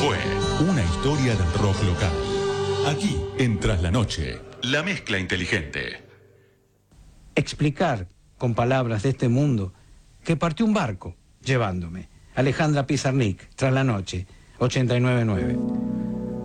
Fue una historia del rock local. Aquí, en Tras la Noche, la mezcla inteligente. Explicar con palabras de este mundo que partió un barco llevándome. Alejandra Pizarnik, Tras la Noche, 89.9.